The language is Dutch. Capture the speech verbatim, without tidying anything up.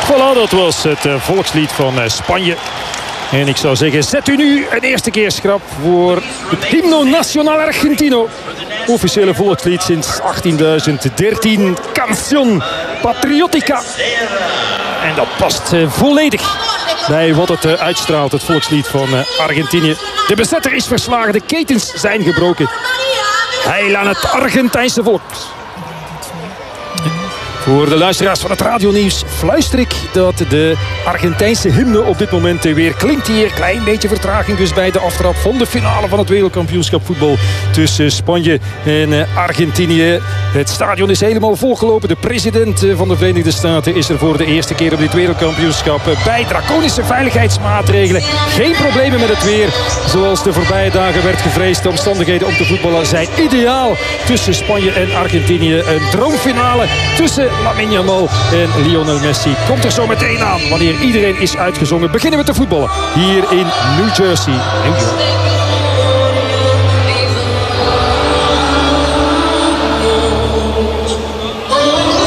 Voilà, dat was het uh, volkslied van uh, Spanje. En ik zou zeggen, zet u nu een eerste keer schrap voor het Himno Nacional Argentino. Officiële volkslied sinds achttienduizend dertien. Canción Patriotica. En dat past uh, volledig bij wat het uh, uitstraalt, het volkslied van uh, Argentinië. De bezetter is verslagen, de ketens zijn gebroken. Heil aan het Argentijnse volk. Voor de luisteraars van het radionieuws fluister ik dat de Argentijnse hymne op dit moment weer klinkt hier. Klein beetje vertraging dus bij de aftrap van de finale van het wereldkampioenschap voetbal tussen Spanje en Argentinië. Het stadion is helemaal volgelopen. De president van de Verenigde Staten is er voor de eerste keer op dit wereldkampioenschap bij. Draconische veiligheidsmaatregelen. Geen problemen met het weer. Zoals de voorbije dagen werd gevreesd. De omstandigheden om te voetballen zijn ideaal tussen Spanje en Argentinië. Een droomfinale tussen Lamine Yamal en Lionel Messi komt er zo meteen aan wanneer iedereen is uitgezongen. Beginnen we te voetballen hier in New Jersey, New York.